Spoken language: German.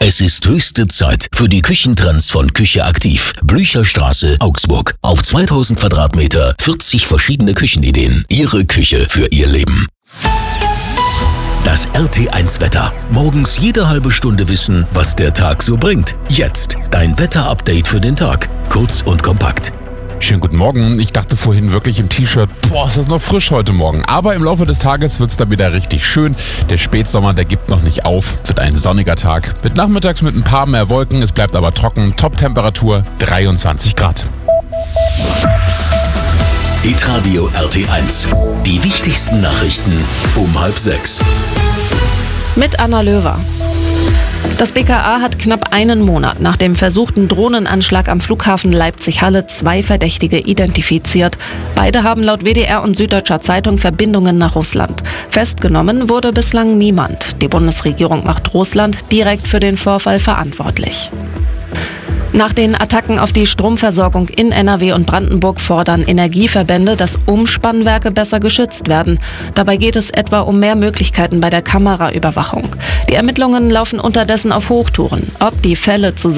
Es ist höchste Zeit für die Küchentrends von Küche Aktiv. Blücherstraße, Augsburg. Auf 2000 Quadratmeter, 40 verschiedene Küchenideen. Ihre Küche für Ihr Leben. Das RT1-Wetter. Morgens jede halbe Stunde wissen, was der Tag so bringt. Jetzt dein Wetter-Update für den Tag. Kurz und kompakt. Schönen guten Morgen. Ich dachte vorhin wirklich im T-Shirt, ist das noch frisch heute Morgen. Aber im Laufe des Tages wird es dann wieder richtig schön. Der Spätsommer, der gibt noch nicht auf. Wird ein sonniger Tag. Mit nachmittags mit ein paar mehr Wolken. Es bleibt aber trocken. Top-Temperatur 23 Grad. Hitradio RT1. Die wichtigsten Nachrichten um 5:30. Mit Anna Löwer. Das BKA hat knapp einen Monat nach dem versuchten Drohnenanschlag am Flughafen Leipzig-Halle 2 Verdächtige identifiziert. Beide haben laut WDR und Süddeutscher Zeitung Verbindungen nach Russland. Festgenommen wurde bislang niemand. Die Bundesregierung macht Russland direkt für den Vorfall verantwortlich. Nach den Attacken auf die Stromversorgung in NRW und Brandenburg fordern Energieverbände, dass Umspannwerke besser geschützt werden. Dabei geht es etwa um mehr Möglichkeiten bei der Kameraüberwachung. Die Ermittlungen laufen unterdessen auf Hochtouren. Ob die Fälle